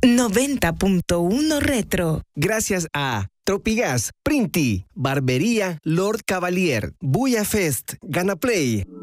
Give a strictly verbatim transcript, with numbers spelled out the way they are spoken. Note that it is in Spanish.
noventa punto uno Retro. Gracias a Tropigas, Printi, Barbería Lord Cavalier, Buya Fest, Gana Play.